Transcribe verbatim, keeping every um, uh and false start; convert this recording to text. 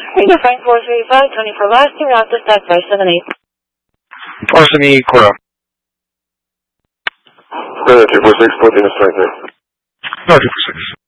Frank four three five, Tony for lasting, route dispatch five seven eight. four seven eight, Cora. Cora two four six, fourteen is twenty-three. No, two four six.